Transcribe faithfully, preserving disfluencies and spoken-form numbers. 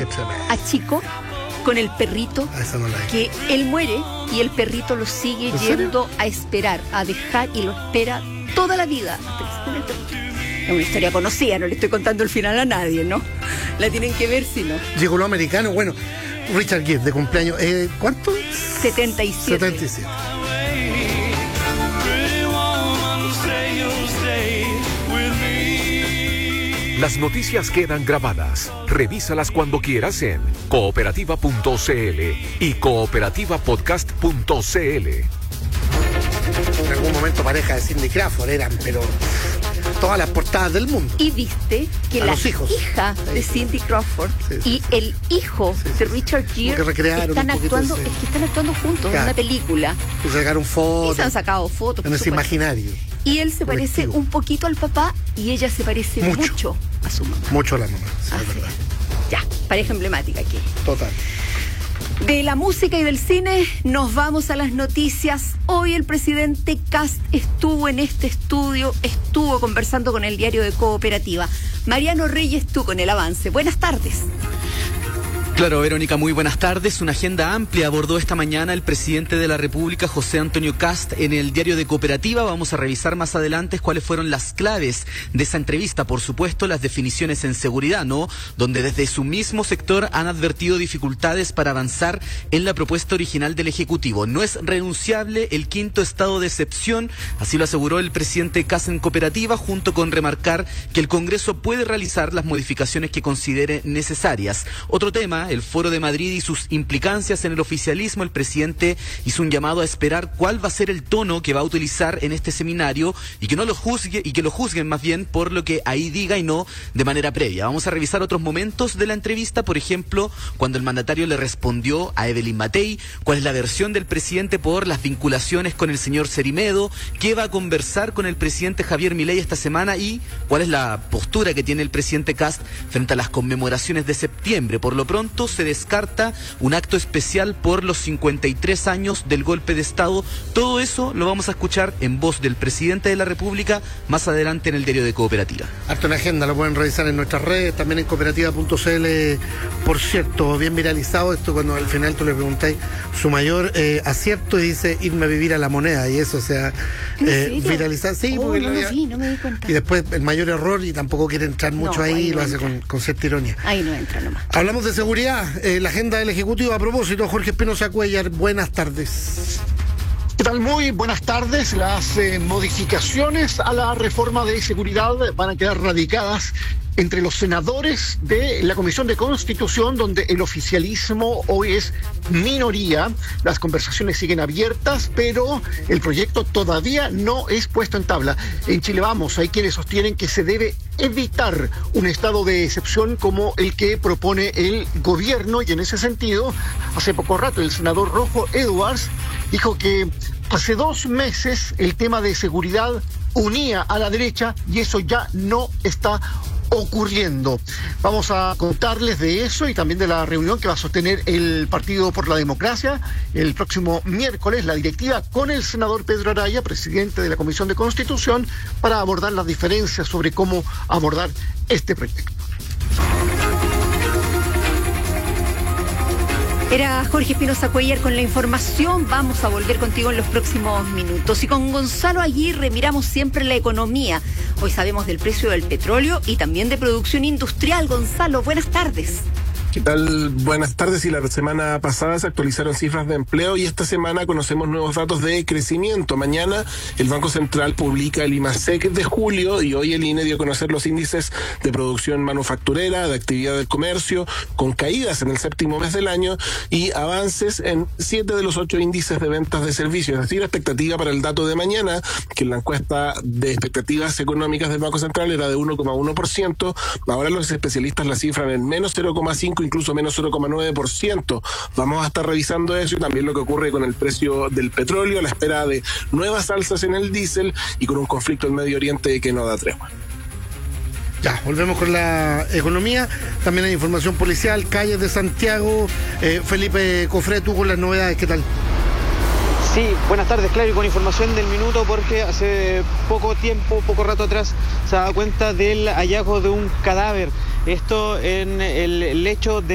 a Chico con el perrito, Esa no la vi. que él muere y el perrito lo sigue ¿En serio? yendo a esperar, a dejar y lo espera toda la vida hasta que se muere el perrito. Es una historia conocida, no le estoy contando el final a nadie, ¿no? La tienen que ver si no. Llegó lo americano, bueno, Richard Gere de cumpleaños, eh, ¿cuánto? setenta y siete. setenta y siete. Las noticias quedan grabadas. Revísalas cuando quieras en cooperativa punto cl y cooperativa podcast punto cl. En algún momento pareja de Cindy Crawford eran, pero todas las portadas del mundo. Y viste que A la los hijos. hija de Cindy Crawford Sí, sí, y sí. el hijo Sí, sí, de sí. Richard Como Gere que recrearon están un poquito actuando, ese- es que están actuando juntos en Claro. una película. Y sacaron Y fotos se han sacado fotos. en por ese supuesto. imaginario. Y él se parece colectivo. un poquito al papá y ella se parece Mucho. mucho, a su mamá. Mucho la mamá, sí, Así es verdad. es. Ya, pareja emblemática aquí. Total. De la música y del cine nos vamos a las noticias. Hoy el presidente Kast estuvo en este estudio, estuvo conversando con el diario de Cooperativa. Mariano Reyes, tú con el avance. Buenas tardes. Claro, Verónica, muy buenas tardes. Una agenda amplia abordó esta mañana el presidente de la República, José Antonio Kast, en el diario de Cooperativa. Vamos a revisar más adelante cuáles fueron las claves de esa entrevista. Por supuesto, las definiciones en seguridad, ¿no? Donde desde su mismo sector han advertido dificultades para avanzar en la propuesta original del Ejecutivo. No es renunciable el quinto estado de excepción, así lo aseguró el presidente Kast en Cooperativa, junto con remarcar que el Congreso puede realizar las modificaciones que considere necesarias. Otro tema, el Foro de Madrid y sus implicancias en el oficialismo. El presidente hizo un llamado a esperar cuál va a ser el tono que va a utilizar en este seminario y que no lo juzgue y que lo juzguen más bien por lo que ahí diga y no de manera previa. Vamos a revisar otros momentos de la entrevista, por ejemplo, cuando el mandatario le respondió a Evelyn Matei, cuál es la versión del presidente por las vinculaciones con el señor Cerimedo, qué va a conversar con el presidente Javier Milei esta semana y cuál es la postura que tiene el presidente Kast frente a las conmemoraciones de septiembre. Por lo pronto, se descarta un acto especial por los cincuenta y tres años del golpe de Estado. Todo eso lo vamos a escuchar en voz del presidente de la República más adelante en el diario de Cooperativa. Harto en agenda, lo pueden revisar en nuestras redes, también en cooperativa punto cl. Por cierto, bien viralizado esto cuando al final tú le preguntáis su mayor eh, acierto y dice irme a vivir a La Moneda, y eso, o sea, ¿En eh, serio? viralizado. Sí, Oh, porque no lo lo había- vi, no me di cuenta. Y después el mayor error, y tampoco quiere entrar mucho No, ahí, ahí y lo no hace entra. con, con cierta ironía. Ahí no entra nomás. Hablamos de seguridad, eh, la agenda del Ejecutivo a propósito. Jorge Espinosa Cuellar, buenas tardes. ¿Qué tal? Muy buenas tardes. Las eh, modificaciones a la reforma de seguridad van a quedar radicadas entre los senadores de la Comisión de Constitución, donde el oficialismo hoy es minoría. Las conversaciones siguen abiertas, pero el proyecto todavía no es puesto en tabla. En Chile Vamos hay quienes sostienen que se debe evitar un estado de excepción como el que propone el gobierno, y en ese sentido, hace poco rato el senador Rojo Edwards dijo que hace dos meses el tema de seguridad unía a la derecha y eso ya no está ocurriendo. Vamos a contarles de eso y también de la reunión que va a sostener el Partido por la Democracia el próximo miércoles, la directiva con el senador Pedro Araya, presidente de la Comisión de Constitución, para abordar las diferencias sobre cómo abordar este proyecto. Era Jorge Espinosa Cuellar con la información. Vamos a volver contigo en los próximos minutos. Y con Gonzalo Aguirre miramos siempre la economía. Hoy sabemos del precio del petróleo y también de producción industrial. Gonzalo, buenas tardes. ¿Qué tal? Buenas tardes. Y la semana pasada se actualizaron cifras de empleo y esta semana conocemos nuevos datos de crecimiento. Mañana el Banco Central publica el IMASEC de julio y hoy el I N E dio a conocer los índices de producción manufacturera, de actividad del comercio, con caídas en el séptimo mes del año y avances en siete de los ocho índices de ventas de servicios. Es decir, la expectativa para el dato de mañana, que en la encuesta de expectativas económicas del Banco Central era de uno coma uno por ciento, ahora los especialistas la cifran en menos cero coma cinco por ciento, incluso menos cero coma nueve por ciento. Vamos a estar revisando eso y también lo que ocurre con el precio del petróleo a la espera de nuevas alzas en el diésel y con un conflicto en Medio Oriente que no da tregua. Ya, volvemos con la economía. También hay información policial, calles de Santiago. Eh, Felipe Cofré, tú con las novedades, ¿qué tal? Sí, buenas tardes, claro, y con información del minuto porque hace poco tiempo, poco rato atrás, se daba cuenta del hallazgo de un cadáver. Esto en el lecho de